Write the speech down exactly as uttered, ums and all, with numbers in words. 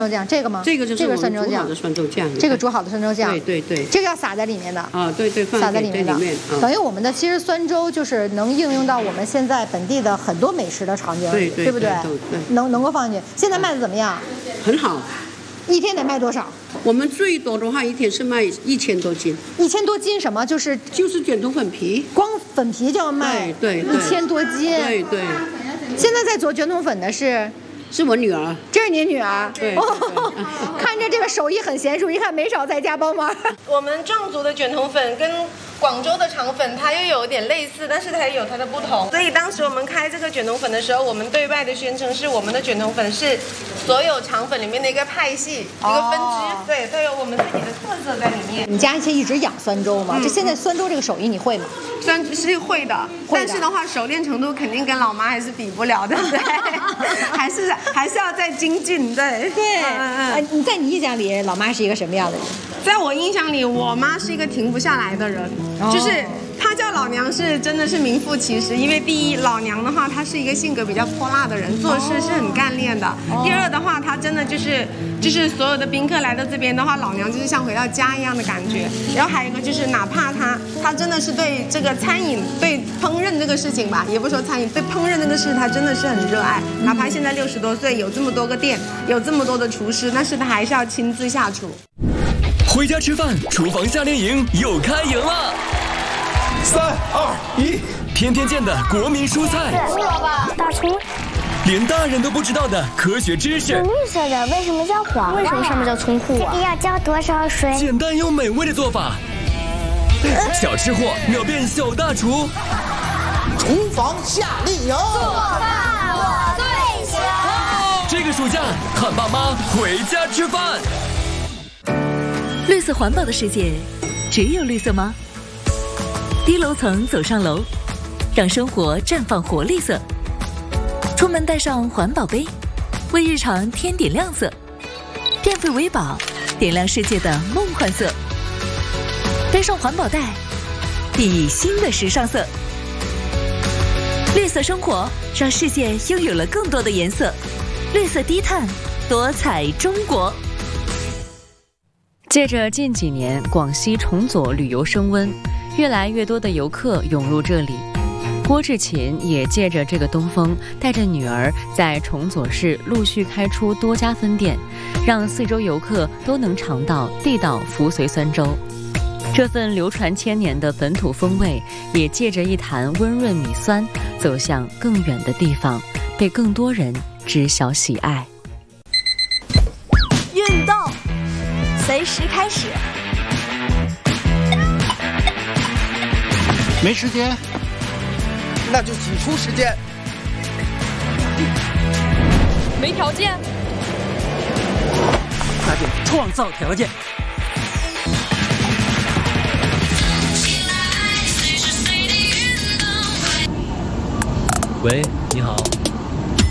酱，这个吗？ 这个就是我们酸煮好的酸粥酱。 这个煮好的酸粥酱。 对对对。 这个要撒在里面的。 啊，对对， 撒在里面的。 里面等于我们的其实酸粥就是能应用到我们现在本地的很多美食的场景里，对不对？ 对。 能能够放进去。现在卖的怎么样？ 很好。 一天得卖多少？ 我们最多的话，一天是卖一千多斤。 一千多斤什么？就是就是卷筒粉皮， 光粉皮就要卖对对一千多斤。 对对。 现在在做卷筒粉的是。 是我女儿， 这是你女儿， 对， 哦、看着这个手艺很娴熟，一看没少在家帮忙。 我们壮族的卷筒粉跟广州的肠粉它又有点类似，但是它也有它的不同。所以当时我们开这个卷筒粉的时候，我们对外的宣称是我们的卷筒粉是所有肠粉里面的一个派系，哦、一个分支，对，它有我们自己的特色在里面。 你家其实一直养酸粥嘛？嗯、这现在酸粥这个手艺你会吗？ 酸是会的，但是的话熟练程度肯定跟老妈还是比不了的，对，还是还是要再精进，对。 对，嗯嗯。你在你印象里，老妈是一个什么样的人？ 在我印象里，我妈是一个停不下来的人，哦、就是她叫老娘是真的是名副其实。因为第一，老娘的话，她是一个性格比较泼辣的人，做事是很干练的。哦、第二的话，她真的就是就是所有的宾客来到这边的话，老娘就是像回到家一样的感觉。然后还有一个就是，哪怕她她真的是对这个餐饮、对烹饪这个事情吧，也不说餐饮，对烹饪这个事，她真的是很热爱。嗯、哪怕现在六十多岁，有这么多个店，有这么多的厨师，但是她还是要亲自下厨。 回家吃饭，厨房夏令营又开营了！ 三二一， 天天见的国民蔬菜， 胡萝卜、大葱， 连大人都不知道的科学知识。 绿色的为什么叫黄？为什么上面叫葱户啊？这个要浇多少水？ 简单又美味的做法，小吃货秒变小大厨。 厨房夏令营， 做饭我最强。 这个暑假，看爸妈回家吃饭。 绿色环保的世界，只有绿色吗？低楼层走上楼，让生活绽放活力色。出门带上环保杯，为日常添点亮色。电费为宝，点亮世界的梦幻色。背上环保袋，熠熠新的时尚色。绿色生活，让世界拥有了更多的颜色。绿色低碳，多彩中国。 借着近几年广西崇左旅游升温，越来越多的游客涌入这里。郭志勤也借着这个东风，带着女儿在崇左市陆续开出多家分店，让四周游客都能尝到地道扶绥酸粥。这份流传千年的本土风味，也借着一坛温润米酸，走向更远的地方，被更多人知晓喜爱。 运动随时开始。 没时间，那就挤出时间。 没条件， 那就创造条件。 喂，你好。